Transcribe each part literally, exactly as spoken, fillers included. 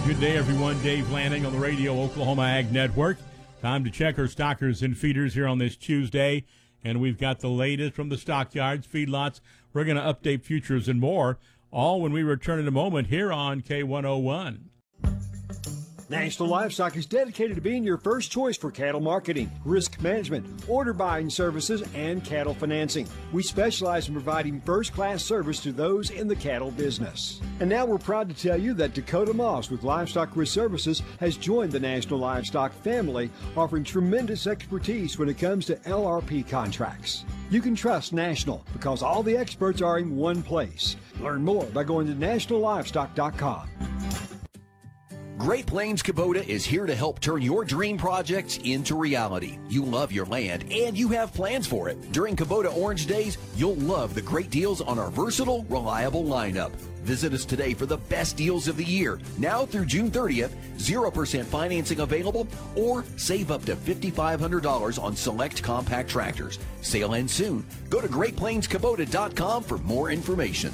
Good day, everyone. Dave Lanning on the Radio Oklahoma Ag Network. Time to check our stockers and feeders here on this Tuesday. And we've got the latest from the stockyards, feedlots. We're going to update futures and more, all when we return in a moment here on K one oh one. National Livestock is dedicated to being your first choice for cattle marketing, risk management, order buying services, and cattle financing. We specialize in providing first-class service to those in the cattle business. And now we're proud to tell you that Dakota Moss with Livestock Risk Services has joined the National Livestock family, offering tremendous expertise when it comes to L R P contracts. You can trust National because all the experts are in one place. Learn more by going to national livestock dot com. Great Plains Kubota is here to help turn your dream projects into reality. You love your land and you have plans for it. During Kubota Orange Days, you'll love the great deals on our versatile, reliable lineup. Visit us today for the best deals of the year. Now through June thirtieth, zero percent financing available, or save up to five thousand five hundred dollars on select compact tractors. Sale ends soon. Go to great plains kubota dot com for more information.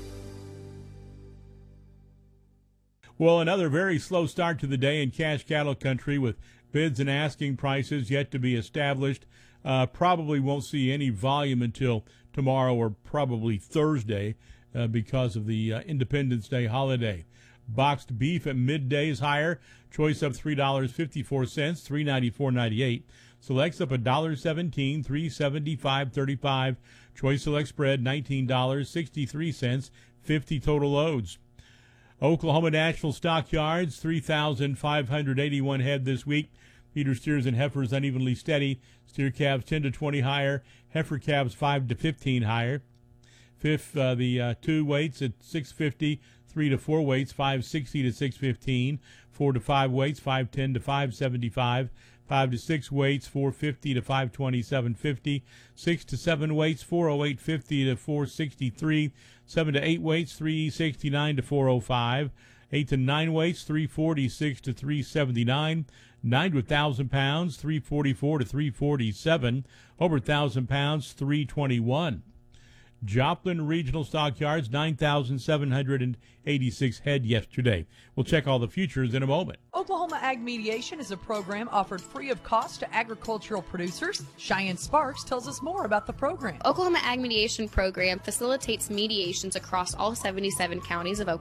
Well, another very slow start to the day in cash cattle country with bids and asking prices yet to be established. Uh, probably won't see any volume until tomorrow or probably Thursday uh, because of the uh, Independence Day holiday. Boxed beef at midday is higher. Choice up three dollars and fifty-four cents, three ninety-four ninety-eight. Selects up one dollar seventeen, three seventy-five thirty-five. Choice select spread nineteen dollars and sixty-three cents, fifty total loads. Oklahoma National Stockyards, three thousand five hundred eighty-one head this week. Feeder steers and heifers unevenly steady. Steer calves ten to twenty higher. Heifer calves five to fifteen higher. Fifth, uh, the uh, two weights at six fifty. Three to four weights, five sixty to six fifteen. Four to five weights, five ten to five seventy-five. Five to six weights, four fifty to five twenty-seven fifty. Six to seven weights, four oh eight fifty to four sixty-three. Seven to eight weights, three sixty-nine to four oh five. Eight to nine weights, three forty-six to three seventy-nine. Nine to a thousand pounds, three forty-four to three forty-seven. Over a thousand pounds, three twenty-one. Joplin Regional Stockyards, nine thousand seven hundred eighty-six head yesterday. We'll check all the futures in a moment. Oklahoma Ag Mediation is a program offered free of cost to agricultural producers. Cheyenne Sparks tells us more about the program. Oklahoma Ag Mediation program facilitates mediations across all seventy-seven counties of Oklahoma.